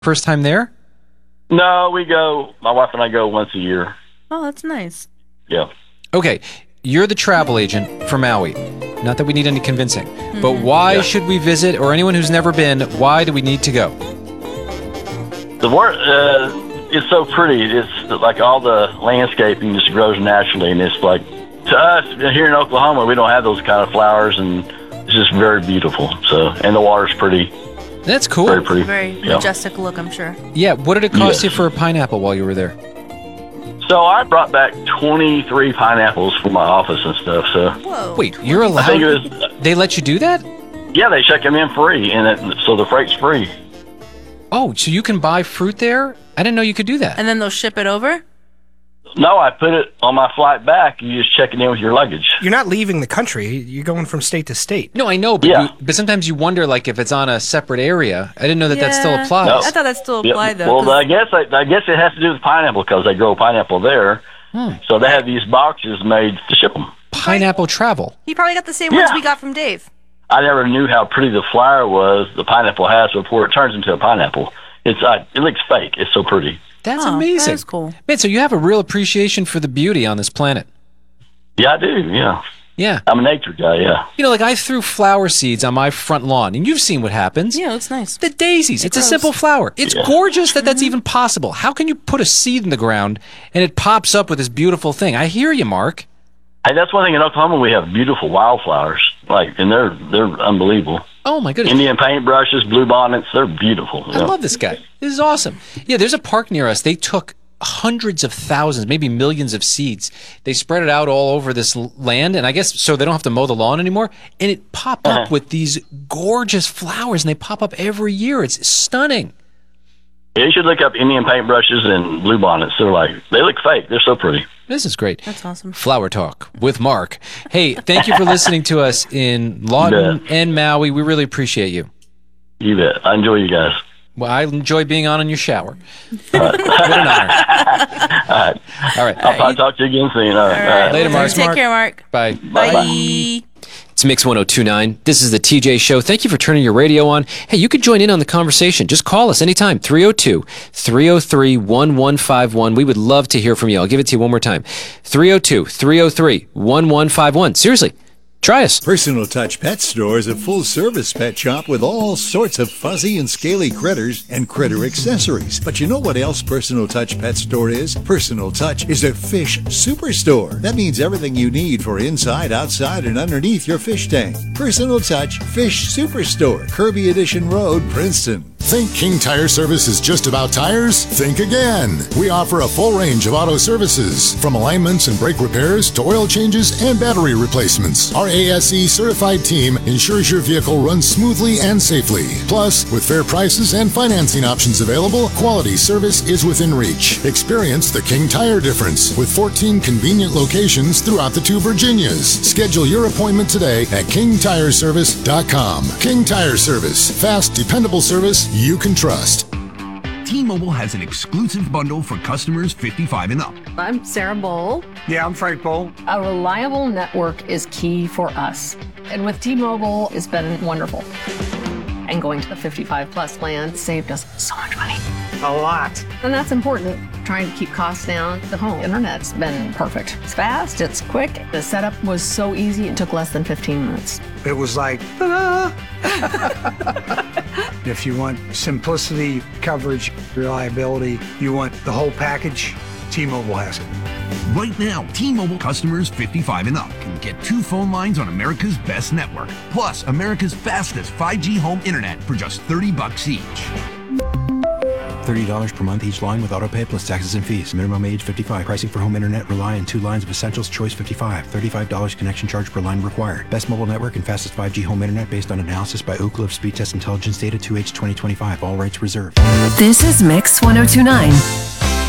First time there? No, my wife and I go once a year. Oh, that's nice. Yeah. Okay, you're the travel agent for Maui. Not that we need any convincing, but why should we visit, or anyone who's never been, why do we need to go? It's so pretty. It's like all the landscaping just grows naturally, and it's like, to us here in Oklahoma, we don't have those kind of flowers, and it's just very beautiful. So, and the water's pretty. That's cool. Very pretty. Very majestic look, I'm sure. Yeah, what did it cost you for a pineapple while you were there? So I brought back 23 pineapples for my office and stuff. So Whoa. Wait, you're allowed? I think it was. They let you do that? Yeah, they check them in free, and so the freight's free. Oh, so you can buy fruit there? I didn't know you could do that. And then they'll ship it over? No, I put it on my flight back. You just check it in with your luggage. You're not leaving the country. You're going from state to state. No, I know, but but sometimes you wonder, like, if it's on a separate area. I didn't know that still applies. No. I thought that still applied, though. Well, I guess it has to do with pineapple because they grow pineapple there. So they have these boxes made to ship them. Pineapple travel. He probably got the same ones we got from Dave. I never knew how pretty the flower was, the pineapple has, before it turns into a pineapple. It looks fake. It's so pretty. That's amazing. That's cool. Man, so you have a real appreciation for the beauty on this planet. Yeah, I do, yeah. Yeah. I'm a nature guy, yeah. You know, like I threw flower seeds on my front lawn, and you've seen what happens. Yeah, it's nice. The daisies. It's a simple flower. It's gorgeous that that's even possible. How can you put a seed in the ground and it pops up with this beautiful thing? I hear you, Mark. Hey, that's one thing in Oklahoma. We have beautiful wildflowers, and they're unbelievable. Oh my goodness! Indian paintbrushes, bluebonnets, they're beautiful. I love this guy. This is awesome. Yeah, there's a park near us. They took hundreds of thousands, maybe millions of seeds. They spread it out all over this land, and I guess so they don't have to mow the lawn anymore. And it popped up with these gorgeous flowers, and they pop up every year. It's stunning. Yeah, you should look up Indian paintbrushes and bluebonnets. They look fake. They're so pretty. This is great. That's awesome. Flower Talk with Mark. Hey, thank you for listening to us in Lawton and Maui. We really appreciate you. You bet. I enjoy you guys. Well, I enjoy being on in your shower. What an honor. All right. I'll talk to you again soon. All right. Later, Mark. Take care, Mark. Bye. Bye. It's Mix 1029. This is the TJ Show. Thank you for turning your radio on. Hey, you could join in on the conversation. Just call us anytime. 302-303-1151. We would love to hear from you. I'll give it to you one more time. 302-303-1151. Seriously. Try us. Personal Touch Pet Store is a full-service pet shop with all sorts of fuzzy and scaly critters and critter accessories. But you know what else Personal Touch Pet Store is? Personal Touch is a fish superstore. That means everything you need for inside, outside, and underneath your fish tank. Personal Touch Fish Superstore, Kirby Edition Road, Princeton. Think King Tire Service is just about tires? Think again. We offer a full range of auto services, from alignments and brake repairs to oil changes and battery replacements. Our ASE certified team ensures your vehicle runs smoothly and safely. Plus, with fair prices and financing options available, quality service is within reach. Experience the King Tire difference with 14 convenient locations throughout the two Virginias. Schedule your appointment today at KingTireService.com. King Tire Service. Fast, dependable service you can trust. T-Mobile has an exclusive bundle for customers 55 and up. I'm Sarah Bowl. Yeah, I'm Frank Bowl. A reliable network is key for us. And with T-Mobile, it's been wonderful. And going to the 55 plus plan saved us so much money. A lot. And that's important. Trying to keep costs down. The home internet's been perfect. It's fast, it's quick. The setup was so easy, it took less than 15 minutes. It was like, ta-da! If you want simplicity, coverage, reliability, you want the whole package, T-Mobile has it. Right now, T-Mobile customers 55 and up can get 2 phone lines on America's best network, plus America's fastest 5G home internet for just $30 each. $30 per month each line with autopay plus taxes and fees. Minimum age 55. Pricing for home internet rely on 2 lines of Essentials Choice 55. $35 connection charge per line required. Best mobile network and fastest 5G home internet based on analysis by Ookla of Speed Test Intelligence data 2H 2025. All rights reserved. This is Mix 1029.